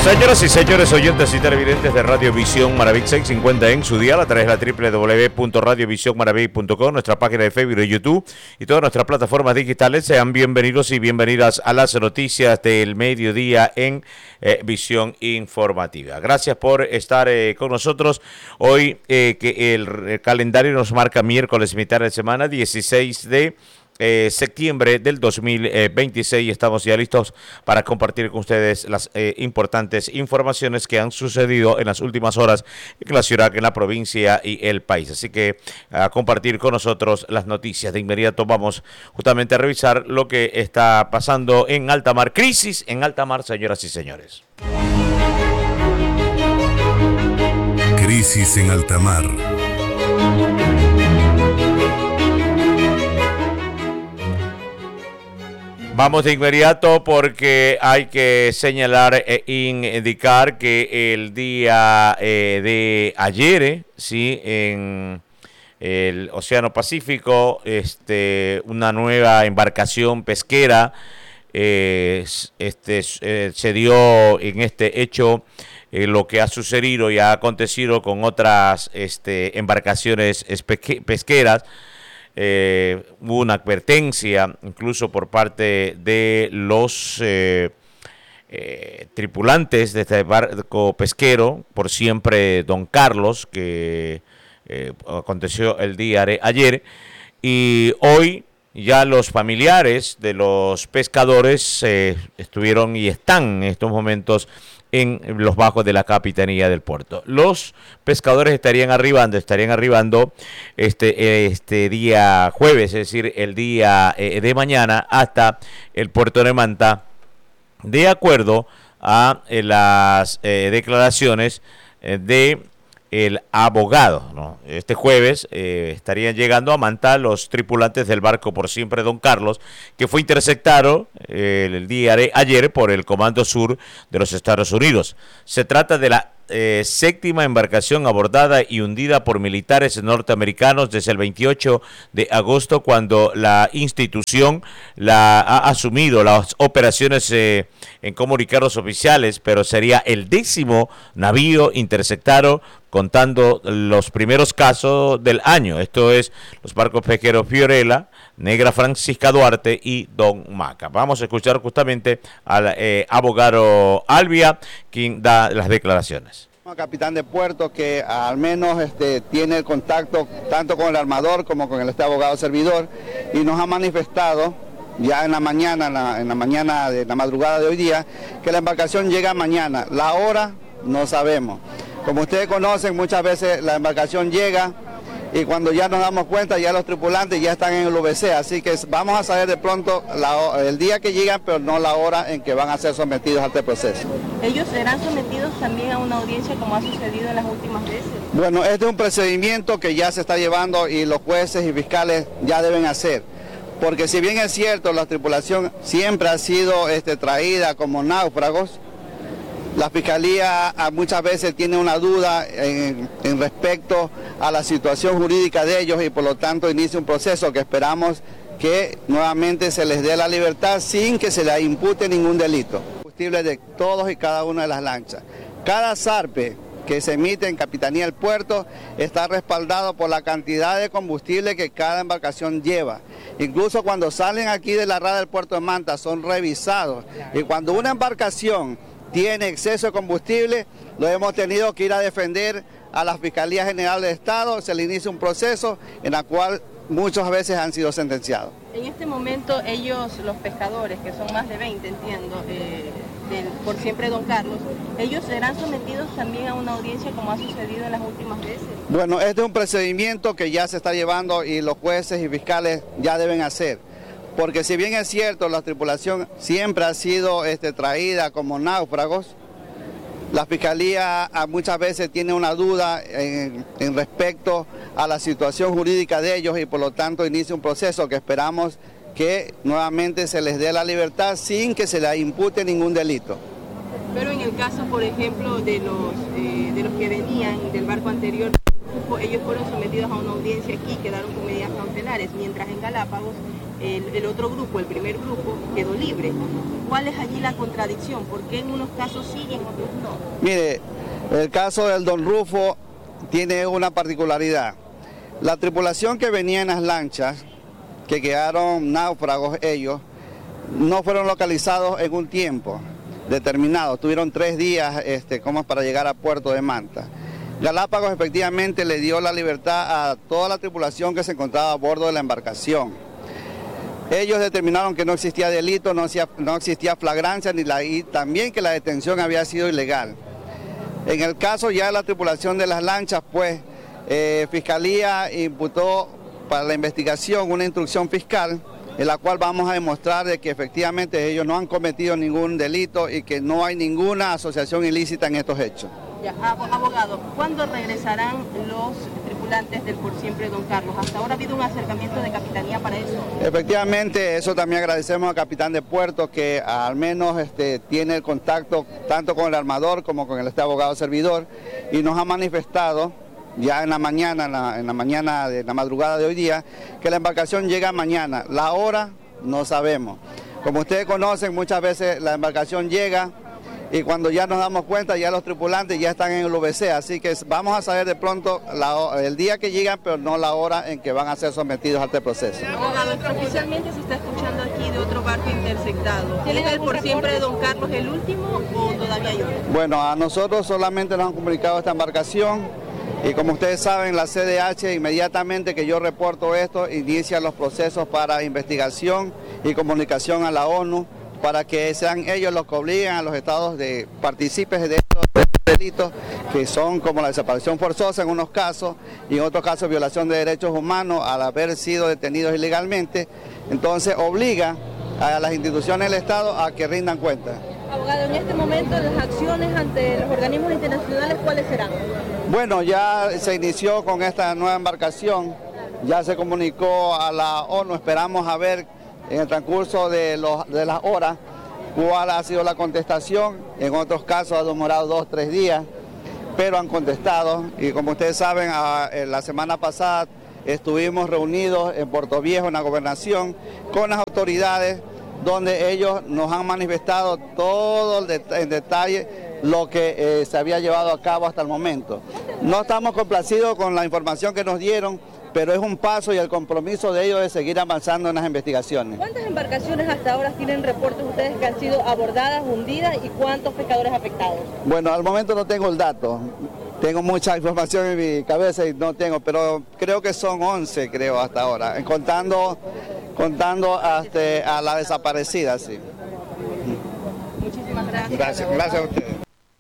Señoras y señores oyentes y televidentes de Radio Visión Maraví 650 en su dial a través de la www.radiovisionmaraví.com, nuestra página de Facebook y YouTube y todas nuestras plataformas digitales, sean bienvenidos y bienvenidas a las noticias del mediodía en Visión Informativa. Gracias por estar con nosotros hoy, que el calendario nos marca miércoles, mitad de semana, 16 de septiembre del 2026. Estamos ya listos para compartir con ustedes las importantes informaciones que han sucedido en las últimas horas en la ciudad, en la provincia y el país. Así que a compartir con nosotros las noticias. De inmediato vamos justamente a revisar lo que está pasando en alta mar. Crisis en alta mar, señoras y señores. Crisis en alta mar. Vamos de inmediato porque hay que señalar e indicar que el día de ayer, sí, en el Océano Pacífico, una nueva embarcación pesquera se dio en este hecho lo que ha sucedido y ha acontecido con otras embarcaciones pesqueras. Hubo una advertencia incluso por parte de los tripulantes de este barco pesquero, por siempre Don Carlos, que aconteció el día de ayer, y hoy ya los familiares de los pescadores estuvieron y están en estos momentos en los bajos de la Capitanía del Puerto. Los pescadores estarían arribando este día jueves, es decir, el día de mañana, hasta el puerto de Manta, de acuerdo a las declaraciones de el abogado, ¿no? Este jueves estarían llegando a Manta los tripulantes del barco Por Siempre Don Carlos, que fue interceptado el día de ayer por el Comando Sur de los Estados Unidos. Se trata de la séptima embarcación abordada y hundida por militares norteamericanos desde el 28 de agosto, cuando la institución ha asumido las operaciones en comunicados oficiales, pero sería el 10º navío interceptado, contando los primeros casos del año. Esto es los barcos pesqueros Fiorella, Negra Francisca Duarte y Don Maca. Vamos a escuchar justamente al abogado Albia, quien da las declaraciones. Capitán de puerto que al menos tiene el contacto tanto con el armador como con el abogado servidor, y nos ha manifestado ya en la mañana, en la madrugada de hoy día, que la embarcación llega mañana. La hora no sabemos. Como ustedes conocen, muchas veces la embarcación llega y cuando ya nos damos cuenta, ya los tripulantes ya están en el VC, así que vamos a saber de pronto el día que llegan, pero no la hora en que van a ser sometidos a este proceso. ¿Ellos serán sometidos también a una audiencia como ha sucedido en las últimas veces? Bueno, este es un procedimiento que ya se está llevando y los jueces y fiscales ya deben hacer. Porque si bien es cierto, la tripulación siempre ha sido traída como náufragos, la Fiscalía muchas veces tiene una duda en respecto a la situación jurídica de ellos y por lo tanto inicia un proceso que esperamos que nuevamente se les dé la libertad sin que se les impute ningún delito. Combustible de todos y cada una de las lanchas. Cada zarpe que se emite en Capitanía del Puerto está respaldado por la cantidad de combustible que cada embarcación lleva. Incluso cuando salen aquí de la rada del puerto de Manta son revisados, y cuando una embarcación tiene exceso de combustible, lo hemos tenido que ir a defender a la Fiscalía General del Estado. Se le inicia un proceso en el cual muchas veces han sido sentenciados. En este momento ellos, los pescadores, que son más de 20, entiendo, Por Siempre Don Carlos, ¿ellos serán sometidos también a una audiencia como ha sucedido en las últimas veces? Bueno, este es un procedimiento que ya se está llevando y los jueces y fiscales ya deben hacer. Porque si bien es cierto, la tripulación siempre ha sido traída como náufragos, la Fiscalía muchas veces tiene una duda en respecto a la situación jurídica de ellos y por lo tanto inicia un proceso que esperamos que nuevamente se les dé la libertad sin que se les impute ningún delito. Pero en el caso, por ejemplo, de los que venían del barco anterior, Rufo, ellos fueron sometidos a una audiencia aquí, quedaron con medidas cautelares, mientras en Galápagos el otro grupo, el primer grupo, quedó libre. ¿Cuál es allí la contradicción? ¿Por qué en unos casos sí y en otros no? Mire, el caso del Don Rufo tiene una particularidad. La tripulación que venía en las lanchas, que quedaron náufragos ellos, no fueron localizados en un tiempo determinado. Tuvieron 3 días como para llegar a Puerto de Manta. Galápagos efectivamente le dio la libertad a toda la tripulación que se encontraba a bordo de la embarcación. Ellos determinaron que no existía delito, no existía flagrancia, y también que la detención había sido ilegal. En el caso ya de la tripulación de las lanchas, pues, Fiscalía imputó para la investigación una instrucción fiscal en la cual vamos a demostrar de que efectivamente ellos no han cometido ningún delito y que no hay ninguna asociación ilícita en estos hechos. Ya, abogado, ¿cuándo regresarán los tripulantes del Por Siempre Don Carlos? Hasta ahora ha habido un acercamiento de Capitanía para eso. Efectivamente, eso también agradecemos al capitán de puerto que al menos tiene el contacto tanto con el armador como con el abogado servidor y nos ha manifestado ya en la mañana, en la madrugada de hoy día, que la embarcación llega mañana. La hora no sabemos. Como ustedes conocen, muchas veces la embarcación llega y cuando ya nos damos cuenta ya los tripulantes ya están en el UBC, así que vamos a saber de pronto el día que llegan, pero no la hora en que van a ser sometidos a este proceso. Abogado, oficialmente se está escuchando aquí de otro barco interceptado. ¿Tienen el Por Siempre de Don Carlos el último o todavía hay otro? Bueno, a nosotros solamente nos han comunicado esta embarcación. Y como ustedes saben, la CDH inmediatamente que yo reporto esto, inicia los procesos para investigación y comunicación a la ONU para que sean ellos los que obliguen a los estados de partícipes de estos delitos que son como la desaparición forzosa en unos casos y en otros casos violación de derechos humanos al haber sido detenidos ilegalmente. Entonces obliga a las instituciones del Estado a que rindan cuenta. Abogado, en este momento las acciones ante los organismos internacionales, ¿cuáles serán? Bueno, ya se inició con esta nueva embarcación, ya se comunicó a la ONU, esperamos a ver en el transcurso de las horas cuál ha sido la contestación. En otros casos ha demorado 2 o 3 días, pero han contestado y como ustedes saben, la semana pasada estuvimos reunidos en Puerto Viejo, en la gobernación, con las autoridades donde ellos nos han manifestado todo en detalle lo que se había llevado a cabo hasta el momento. No estamos complacidos con la información que nos dieron, pero es un paso y el compromiso de ellos de seguir avanzando en las investigaciones. ¿Cuántas embarcaciones hasta ahora tienen reportes ustedes que han sido abordadas, hundidas y cuántos pescadores afectados? Bueno, al momento no tengo el dato. Tengo mucha información en mi cabeza y no tengo, pero creo que son 11, creo, hasta ahora, contando hasta a la desaparecida, sí. Muchísimas gracias. Gracias a ustedes.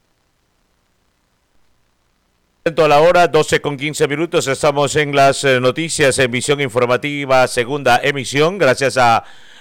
A la hora, 12:15, estamos en las noticias en Visión Informativa, segunda emisión, gracias a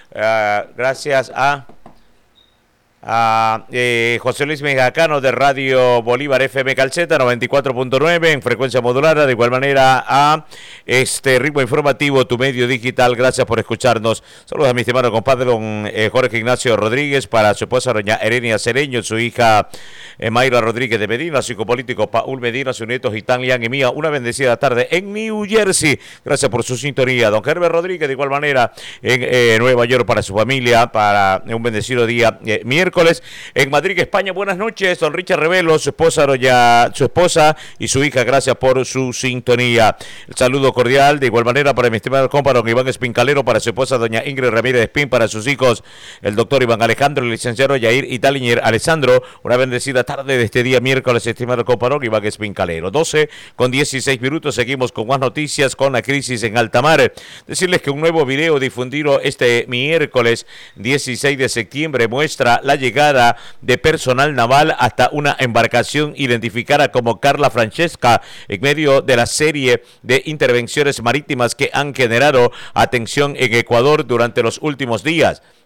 José Luis Mejacano de Radio Bolívar FM Calceta 94.9 en frecuencia modulada, de igual manera a Ritmo Informativo, tu medio digital. Gracias por escucharnos. Saludos a mi estimado compadre don Jorge Ignacio Rodríguez, para su esposa doña Erenia Cereño, su hija Mayra Rodríguez de Medina, su psicopolítico Paul Medina, su nieto Gitán Lian y mía. Una bendecida tarde en New Jersey. Gracias por su sintonía. Don Herbert Rodríguez, de igual manera en Nueva York, para su familia, para un bendecido día miércoles. En Madrid, España, buenas noches, don Richard Revelo, su esposa y su hija, gracias por su sintonía. El saludo cordial, de igual manera, para mi estimado compa, don Iván Espincalero, para su esposa, doña Ingrid Ramírez Espín, para sus hijos, el doctor Iván Alejandro, el licenciado Yair Italiñer Alessandro. Una bendecida tarde de este día miércoles, estimado compa, don Iván Espincalero. 12:16, seguimos con más noticias, con la crisis en alta mar. Decirles que un nuevo video difundido este miércoles 16 de septiembre muestra la llegada de personal naval hasta una embarcación identificada como Carla Francesca en medio de la serie de intervenciones marítimas que han generado atención en Ecuador durante los últimos días.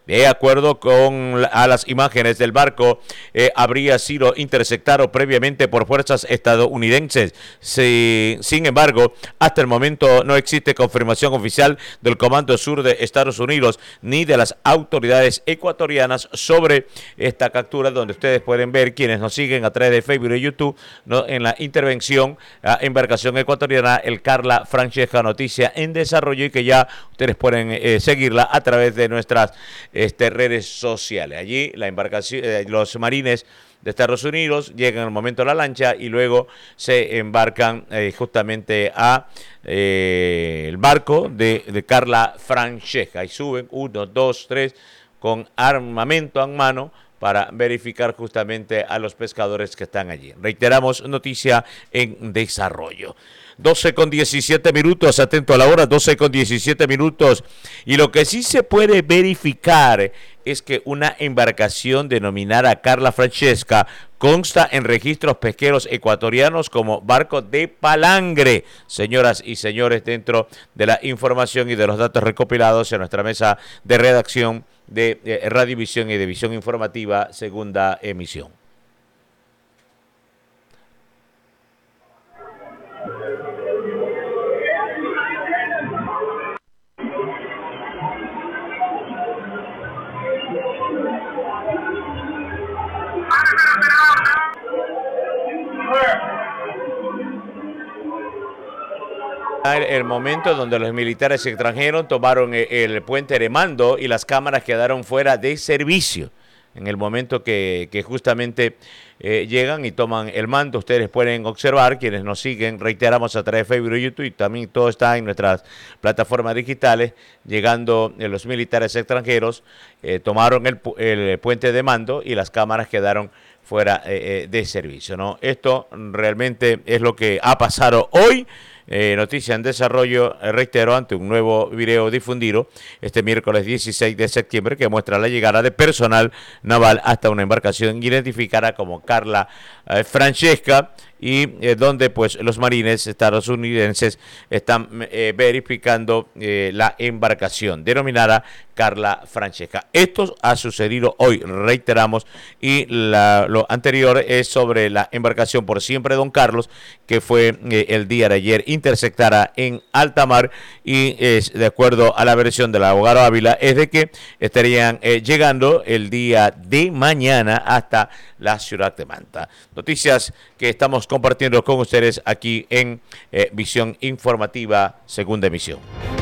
De acuerdo con las imágenes del barco, habría sido interceptado previamente por fuerzas estadounidenses. Sin embargo, hasta el momento no existe confirmación oficial del Comando Sur de Estados Unidos ni de las autoridades ecuatorianas sobre esta captura, donde ustedes pueden ver, quienes nos siguen a través de Facebook y YouTube, ¿no?, en la intervención a embarcación ecuatoriana, el Carla Francesca, noticia en desarrollo, y que ya ustedes pueden seguirla a través de nuestras redes sociales. Allí la embarcación, los marines de Estados Unidos llegan al momento a la lancha y luego se embarcan justamente a el barco de Carla Francesca y suben 1, 2, 3 con armamento en mano para verificar justamente a los pescadores que están allí. Reiteramos, noticia en desarrollo. 12:17, atento a la hora, 12:17. Y lo que sí se puede verificar es que una embarcación denominada Carla Francesca consta en registros pesqueros ecuatorianos como barco de palangre. Señoras y señores, dentro de la información y de los datos recopilados en nuestra mesa de redacción de Radiovisión y de Visión Informativa, segunda emisión. El momento donde los militares extranjeros tomaron el puente de mando y las cámaras quedaron fuera de servicio. En el momento que justamente llegan y toman el mando, ustedes pueden observar, quienes nos siguen, reiteramos, a través de Facebook y YouTube, y también todo está en nuestras plataformas digitales, llegando los militares extranjeros, tomaron el puente de mando y las cámaras quedaron fuera de servicio, ¿no? Esto realmente es lo que ha pasado hoy. Noticia en desarrollo, reitero, ante un nuevo video difundido este miércoles 16 de septiembre que muestra la llegada de personal naval hasta una embarcación identificada como Carla Francesca, y donde pues los marines estadounidenses están verificando la embarcación denominada Carla Francesca. Esto ha sucedido hoy, reiteramos, y lo anterior es sobre la embarcación Por Siempre Don Carlos, que fue el día de ayer interceptada en alta mar, y de acuerdo a la versión del abogado Ávila es de que estarían llegando el día de mañana hasta la ciudad de Manta. Noticias que estamos compartiendo con ustedes aquí en Visión Informativa, segunda emisión.